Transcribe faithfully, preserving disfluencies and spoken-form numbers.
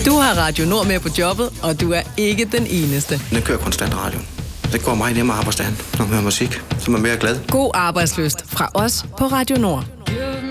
Du har Radio Nord med på jobbet, og du er ikke den eneste. Den kører konstant radio. Det går meget nemmere arbejdsdagen, når man hører musik, så man er mere glad. God arbejdsløst fra os på Radio Nord.